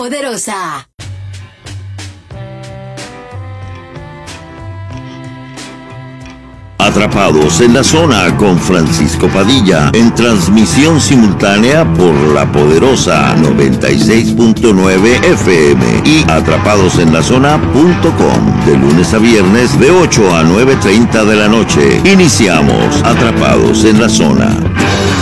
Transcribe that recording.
Poderosa. Atrapados en la zona con Francisco Padilla, en transmisión simultánea por La Poderosa 96.9 FM y atrapadosenlazona.com, de lunes a viernes de 8 a 9:30 de la noche. Iniciamos Atrapados en la Zona.